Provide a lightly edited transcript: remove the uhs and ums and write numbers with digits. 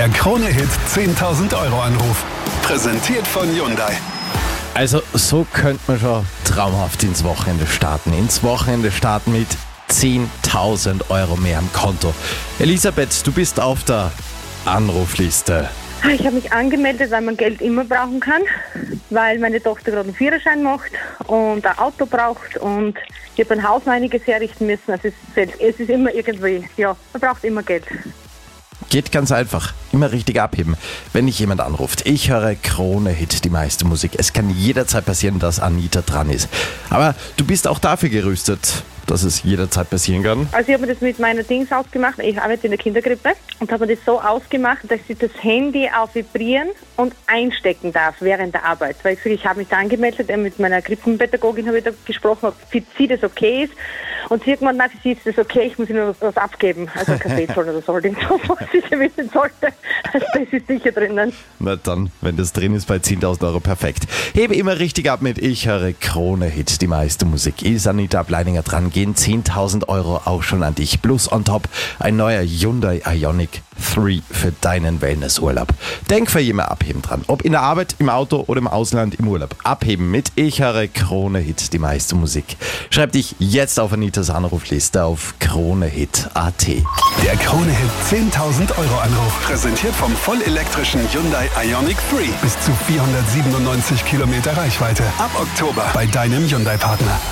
Der Krone-Hit 10.000 Euro Anruf. Präsentiert von Hyundai. Also so könnte man schon traumhaft ins Wochenende starten. Ins Wochenende starten mit 10.000 Euro mehr am Konto. Elisabeth, du bist auf der Anrufliste. Ich habe mich angemeldet, weil man Geld immer brauchen kann, weil meine Tochter gerade einen Führerschein macht und ein Auto braucht und ich habe ein Haus einiges herrichten müssen. Also es ist immer irgendwie, ja, man braucht immer Geld. Geht ganz einfach. Immer richtig abheben, wenn dich jemand anruft. Ich höre Krone-Hit, die meiste Musik. Es kann jederzeit passieren, dass Anita dran ist. Aber du bist auch dafür gerüstet, dass es jederzeit passieren kann. Also ich habe mir das mit meiner Dings ausgemacht. Ich arbeite in der Kinderkrippe und habe mir das so ausgemacht, dass ich das Handy auf Vibrieren und einstecken darf während der Arbeit. Weil ich habe mich da angemeldet, mit meiner Krippenpädagogin habe ich da gesprochen, ob für sie das okay ist. Und sie hat gemeint, nein, für sie ist das okay, ich muss nur was abgeben. Also ein Kaffee oder so, was ich wissen sollte. Also das ist sicher drinnen. Na dann, wenn das drin ist bei 10.000 Euro, perfekt. Hebe immer richtig ab mit Ich höre Krone-Hit, die meiste Musik. Ist Anita Bleininger dran, gehen 10.000 Euro auch schon an dich. Plus on top ein neuer Hyundai Ioniq 3 für deinen Wellnessurlaub. Denk für jemand abheben dran. Ob in der Arbeit, im Auto oder im Ausland, im Urlaub. Abheben mit Ich höre Krone-Hit, die meiste Musik. Schreib dich jetzt auf Anitas Anrufliste auf kronehit.at. Der Krone-Hit 10.000 Euro Anruf. Präsentiert vom vollelektrischen Hyundai Ioniq 3. Bis zu 497 Kilometer Reichweite. Ab Oktober bei deinem Hyundai-Partner.